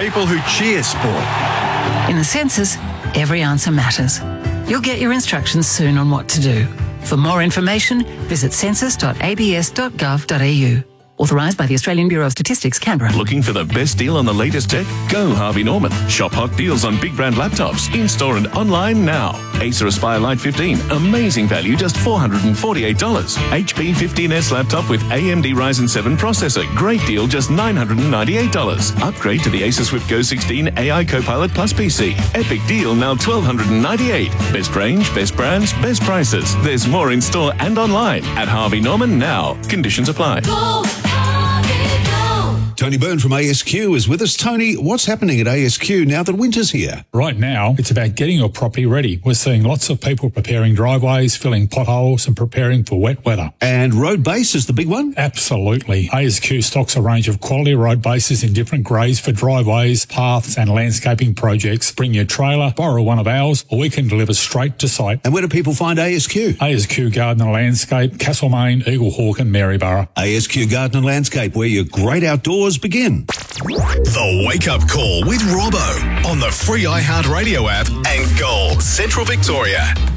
people who cheer sport. In the census, every answer matters. You'll get your instructions soon on what to do. For more information, visit census.abs.gov.au. Authorised by the Australian Bureau of Statistics, Canberra. Looking for the best deal on the latest tech? Go Harvey Norman. Shop hot deals on big brand laptops, in-store and online now. Acer Aspire Lite 15, amazing value, just $448. HP 15S laptop with AMD Ryzen 7 processor, great deal, just $998. Upgrade to the Acer Swift Go 16 AI Copilot Plus PC. Epic deal, now $1,298. Best range, best brands, best prices. There's more in store and online at Harvey Norman now. Conditions apply. Tony Byrne from ASQ is with us. Tony, what's happening at ASQ now that winter's here? Right now, it's about getting your property ready. We're seeing lots of people preparing driveways, filling potholes and preparing for wet weather. And road base is the big one? Absolutely. ASQ stocks a range of quality road bases in different grades for driveways, paths and landscaping projects. Bring your trailer, borrow one of ours, or we can deliver straight to site. And where do people find ASQ? ASQ Garden and Landscape, Castlemaine, Eaglehawk and Maryborough. ASQ Garden and Landscape, where your great outdoors begin. The Wake Up Call with Robbo on the free iHeartRadio app and Gold Central Victoria.